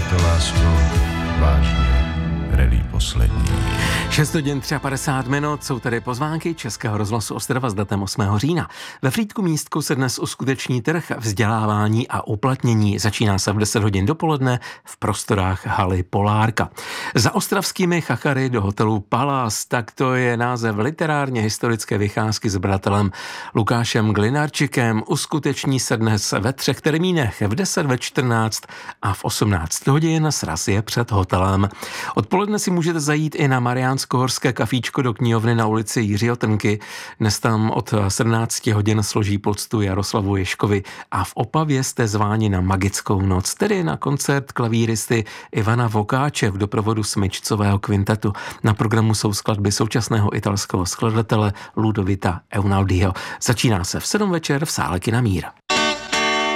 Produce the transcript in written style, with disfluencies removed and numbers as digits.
to, lásko, vážně rally poslední. 6 hodin 53 minut, jsou tady pozvánky Českého rozhlasu Ostrava s datem 8. října. Ve Frýdku Místku se dnes uskuteční trh vzdělávání a uplatnění. Začíná se v 10 hodin dopoledne v prostorách haly Polárka. Za ostravskými chachary do hotelu Palás, tak to je název literárně historické vycházky s badatelem Lukášem Glinarčikem. Uskuteční se dnes ve 3 termínech, v 10, ve 14 a v 18 hodin. Sraz je před hotelem. Odpoledne si můžete zajít i na Mariánsko-horské kafíčko do knihovny na ulici Jiřího Trnky. Dnes tam od 17 hodin složí poctu Jaroslavu Ježkovi a v Opavě jste zváni na magickou noc, tedy na koncert klavíristy Ivana Vokáče v doprovodu smyčcového kvintetu. Na programu jsou skladby současného italského skladatele Ludovita Eunaldiho. Začíná se v 7 večer v sále Kina Mír.